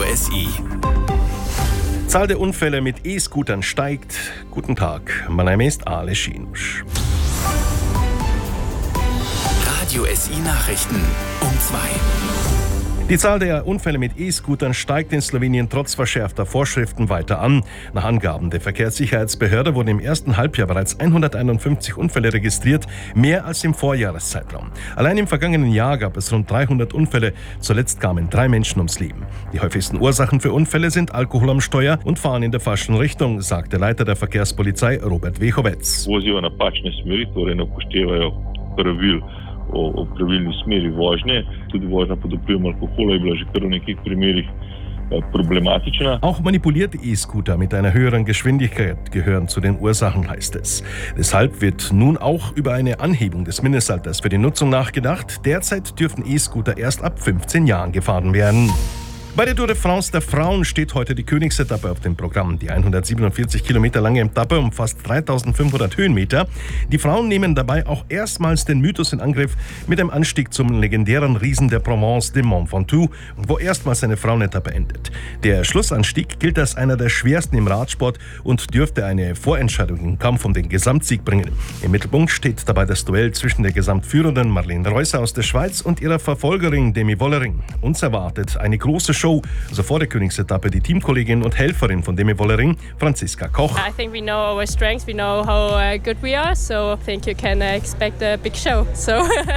SI. Zahl der Unfälle mit E-Scootern steigt. Guten Tag, mein Name ist Ale Schinusch. Radio SI Nachrichten um 2. Die Zahl der Unfälle mit E-Scootern steigt in Slowenien trotz verschärfter Vorschriften weiter an. Nach Angaben der Verkehrssicherheitsbehörde wurden im ersten Halbjahr bereits 151 Unfälle registriert, mehr als im Vorjahreszeitraum. Allein im vergangenen Jahr gab es rund 300 Unfälle. Zuletzt kamen 3 Menschen ums Leben. Die häufigsten Ursachen für Unfälle sind Alkohol am Steuer und Fahren in der falschen Richtung, sagt der Leiter der Verkehrspolizei Robert Vehovec. Vozijo napačne smeri, torej ne upoštevajo pravil o pravilni smeri vožnje. Tudi vožnja pod vplivom alkohola je bila že kar v nekih primerih problematična. Auch manipulierte E-Scooter mit einer höheren Geschwindigkeit gehören zu den Ursachen, heißt es. Deshalb wird nun auch über eine Anhebung des Mindestalters für die Nutzung nachgedacht. Derzeit dürfen E-Scooter erst ab 15 Jahren gefahren werden. Bei der Tour de France der Frauen steht heute die Königsetappe auf dem Programm. Die 147 Kilometer lange Etappe umfasst 3500 Höhenmeter. Die Frauen nehmen dabei auch erstmals den Mythos in Angriff mit dem Anstieg zum legendären Riesen der Provence, dem Mont Ventoux, wo erstmals eine Frauenetappe endet. Der Schlussanstieg gilt als einer der schwersten im Radsport und dürfte eine Vorentscheidung im Kampf um den Gesamtsieg bringen. Im Mittelpunkt steht dabei das Duell zwischen der Gesamtführenden Marlene Reusser aus der Schweiz und ihrer Verfolgerin Demi Wollering. Uns erwartet eine große Show. So vor der Königsetappe die Teamkollegin und Helferin von Demi Wollering, Franziska Koch. I think we know our strengths, we know how good we are, so I think you can expect a big show. So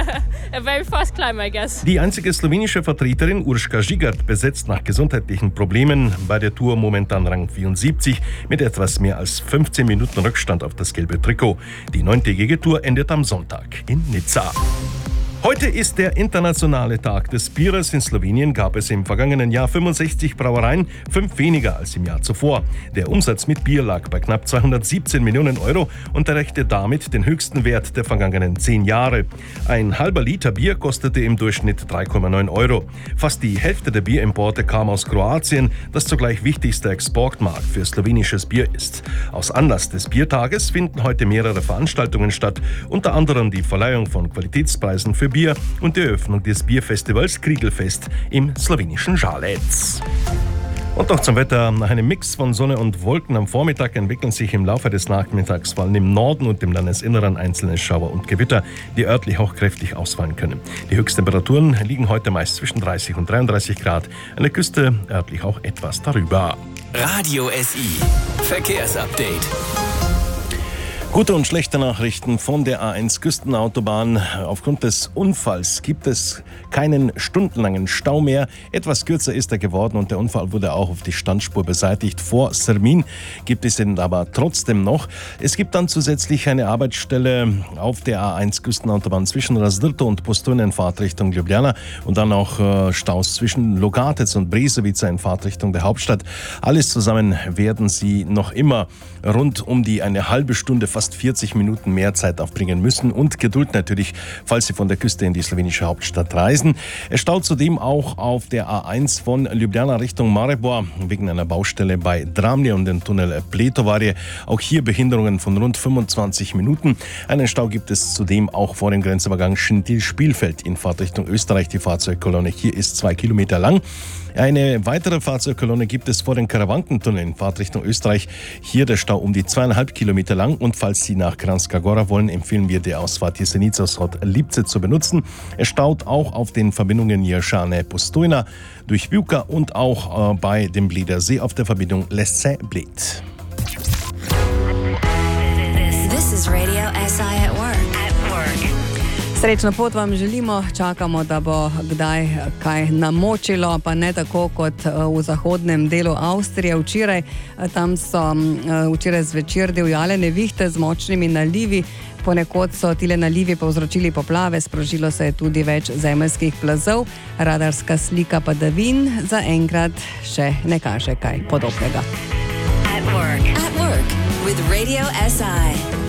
a very fast climb, I guess. Die einzige slowenische Vertreterin Urška Žigart besetzt nach gesundheitlichen Problemen bei der Tour momentan Rang 74 mit etwas mehr als 15 Minuten Rückstand auf das gelbe Trikot. Die 9-tägige Tour endet am Sonntag in Nizza. Heute ist der internationale Tag des Bieres. In Slowenien gab es im vergangenen Jahr 65 Brauereien, 5 weniger als im Jahr zuvor. Der Umsatz mit Bier lag bei knapp 217 Millionen Euro und erreichte damit den höchsten Wert der vergangenen 10 Jahre. Ein halber Liter Bier kostete im Durchschnitt 3,9 Euro. Fast die Hälfte der Bierimporte kam aus Kroatien, das zugleich wichtigster Exportmarkt für slowenisches Bier ist. Aus Anlass des Biertages finden heute mehrere Veranstaltungen statt, unter anderem die Verleihung von Qualitätspreisen für Bier und die Eröffnung des Bierfestivals Krigelfest im slowenischen Žalec. Und noch zum Wetter. Nach einem Mix von Sonne und Wolken am Vormittag entwickeln sich im Laufe des Nachmittags vor allem im Norden und im Landesinneren einzelne Schauer und Gewitter, die örtlich auch kräftig ausfallen können. Die Höchsttemperaturen liegen heute meist zwischen 30 und 33 Grad, an der Küste örtlich auch etwas darüber. Radio SI Verkehrsupdate. Gute und schlechte Nachrichten von der A1 Küstenautobahn. Aufgrund des Unfalls gibt es keinen stundenlangen Stau mehr. Etwas kürzer ist er geworden und der Unfall wurde auch auf die Standspur beseitigt. Vor Sermin gibt es ihn aber trotzdem noch. Es gibt dann zusätzlich eine Arbeitsstelle auf der A1 Küstenautobahn zwischen Razdrto und Postojna in Fahrtrichtung Ljubljana und dann auch Staus zwischen Logatec und Brezovica in Fahrtrichtung der Hauptstadt. Alles zusammen werden Sie noch immer rund um die eine halbe Stunde, fast 40 Minuten mehr Zeit aufbringen müssen und Geduld natürlich, falls Sie von der Küste in die slowenische Hauptstadt reisen. Es staut zudem auch auf der A1 von Ljubljana Richtung Maribor wegen einer Baustelle bei Dramlje und dem Tunnel Pletovarje. Auch hier Behinderungen von rund 25 Minuten. Einen Stau gibt es zudem auch vor dem Grenzübergang Schintil-Spielfeld in Fahrtrichtung Österreich. Die Fahrzeugkolonne hier ist 2 Kilometer lang. Eine weitere Fahrzeugkolonne gibt es vor dem Karawankentunnel in Fahrtrichtung Österreich. Hier der Stau um die 2,5 Kilometer lang. Und falls Sie nach Kranjska Gora wollen, empfehlen wir die Ausfahrt Jesenica od Lipce zu benutzen. Es staut auch auf den Verbindungen Jelšane-Postojna durch Bjuka und auch bei dem Bleder See auf der Verbindung Lesce-Bled. This is Radio SI at work. Srečno pot vam želimo, čakamo, da bo kdaj kaj namočilo, pa ne tako kot v zahodnem delu Avstrije včeraj. Tam so včeraj zvečer divjale nevihte z močnimi nalivi, ponekod so tile nalivi povzročili poplave, sprožilo se je tudi več zemeljskih plazov, radarska slika padavin zaenkrat še ne kaže kaj podobnega. At work with Radio SI.